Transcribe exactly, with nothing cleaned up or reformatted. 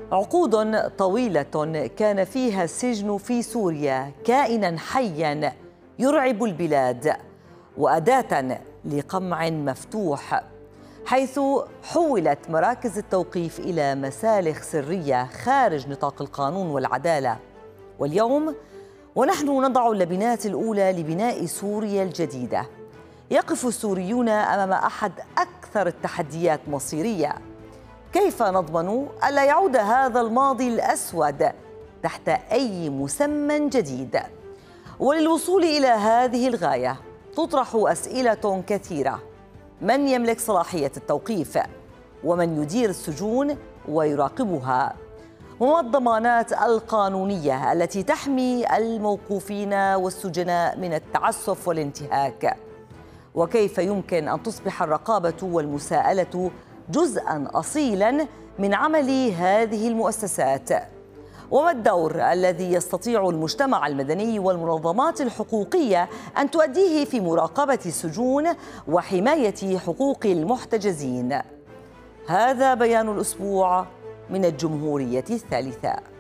عقود طويلة كان فيها السجن في سوريا كائناً حياً يرعب البلاد وأداة لقمع مفتوح، حيث حولت مراكز التوقيف إلى مسالخ سرية خارج نطاق القانون والعدالة. واليوم ونحن نضع اللبنات الأولى لبناء سوريا الجديدة، يقف السوريون أمام أحد أكثر التحديات مصيرية: كيف نضمن ألا يعود هذا الماضي الأسود تحت أي مسمى جديد؟ وللوصول إلى هذه الغاية تطرح أسئلة كثيرة: من يملك صلاحية التوقيف؟ ومن يدير السجون ويراقبها؟ وما الضمانات القانونية التي تحمي الموقوفين والسجناء من التعسف والانتهاك؟ وكيف يمكن أن تصبح الرقابة والمساءلة جزءاً أصيلاً من عمل هذه المؤسسات؟ وما الدور الذي يستطيع المجتمع المدني والمنظمات الحقوقية أن تؤديه في مراقبة السجون وحماية حقوق المحتجزين؟ هذا بيان الأسبوع من الجمهورية الثالثة.